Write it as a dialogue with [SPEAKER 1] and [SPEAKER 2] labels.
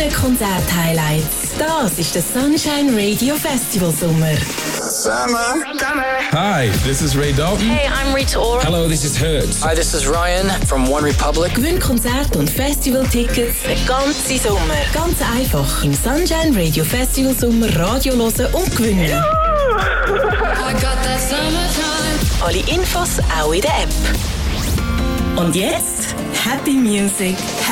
[SPEAKER 1] deinen Konzert-Highlights. Das ist der Sunshine Radio Festival Sommer.
[SPEAKER 2] Summer.
[SPEAKER 3] Hi, this is Ray Dalton.
[SPEAKER 4] Hey, I'm Rita Ora.
[SPEAKER 5] Hello, this is Hertz.
[SPEAKER 6] Hi, this is Ryan from One Republic.
[SPEAKER 1] Gewinn Konzert- und Festival-Tickets den ganzen Sommer. Ganz einfach im Sunshine Radio Festival Sommer Radio hören und gewinnen.
[SPEAKER 4] I got that summertime.
[SPEAKER 1] Alle Infos auch in der App. Und jetzt Happy Music,